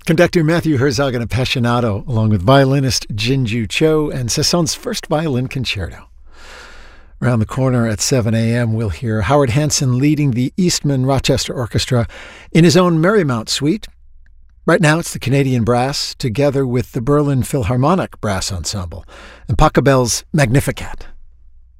Conductor Matthew Herzog and Appassionato, along with violinist Jinju Cho and Sasson's first violin concerto. Around the corner at 7 a.m., we'll hear Howard Hanson leading the Eastman Rochester Orchestra in his own Marymount suite. Right now, it's the Canadian Brass, together with the Berlin Philharmonic Brass Ensemble, and Pachelbel's Magnificat.